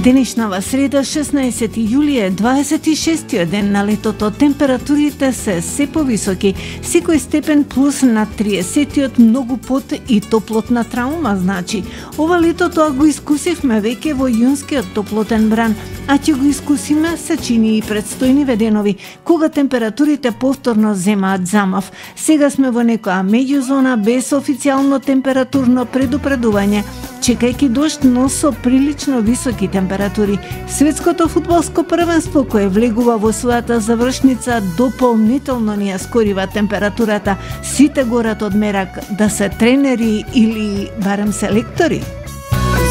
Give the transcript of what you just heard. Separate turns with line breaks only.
Денешнава среда, 16 јули е 26 ден на летото. Температурите се повисоки. Секој степен плюс на 30 многу под и топлотна траума, значи. Ова лето тоа го искусивме веќе во јунскиот топлотен бран, а ќе го искусиме, се чини и предстојниве денови, кога температурите повторно земаат замав. Сега сме во некоја меѓузона без официјално температурно предупредување, чекајќи дожд, но со прилично високи температури. Светското фудбалско првенство, кое влегува во својата завршница, дополнително ни ја скорива температурата. Сите горат од мерак да се тренери или барем селектори.